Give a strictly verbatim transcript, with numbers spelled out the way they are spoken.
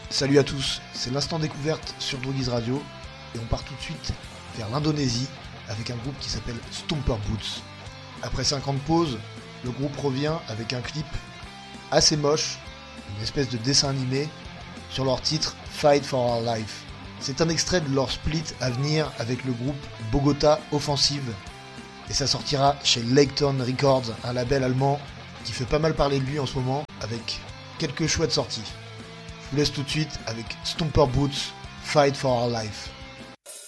Salut à tous, c'est l'instant découverte sur Drogiz Radio et on part tout de suite vers l'Indonésie avec un groupe qui s'appelle Stomper Boots. Après cinq ans de pause, le groupe revient avec un clip assez moche, une espèce de dessin animé sur leur titre Fight for Our Life. C'est un extrait de leur split à venir avec le groupe Bogota Offensive et ça sortira chez Laketon Records, un label allemand qui fait pas mal parler de lui en ce moment avec quelques chouettes sorties. Je vous laisse tout de suite avec Stomper Boots, Fight for Our Life.